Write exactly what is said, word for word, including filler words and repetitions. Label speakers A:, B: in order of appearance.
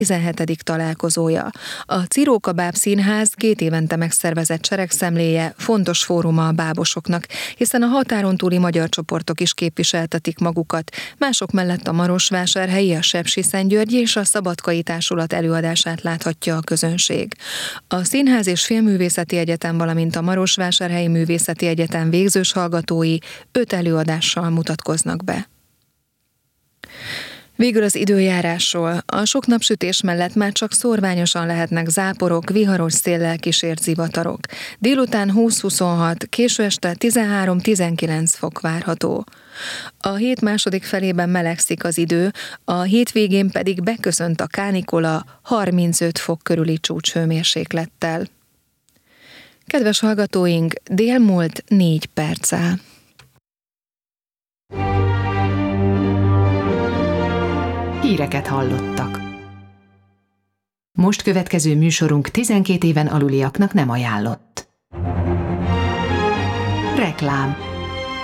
A: tizenhetedik találkozója. A Cirróka Báb Színház két évente megszervezett seregszemléje, fontos fóruma a bábosoknak, hiszen a határon túli magyar csoportok is képviseltetik magukat, mások mellett a marosvásárhelyi, a Sepsiszentgyörgyi és a Szabadkai Társulat előadását láthatja a közönség. A Színház és Filmművészeti Egyetem, valamint a Marosvásárhelyi Művészeti Egyetem végzős hallgatói öt előadással mutatkoznak be. Végül az időjárásról. A sok napsütés mellett már csak szórványosan lehetnek záporok, viharos széllel kísért zivatarok. Délután húsz-huszonhat, késő este tizenhárom-tizenkilenc fok várható. A hét második felében melegszik az idő, a hétvégén pedig beköszönt a kánikula harmincöt fok körüli csúcshőmérséklettel. Kedves hallgatóink, dél múlt négy perccel.
B: Híreket hallottak. Most következő műsorunk tizenkét éven aluliaknak nem ajánlott. Reklám.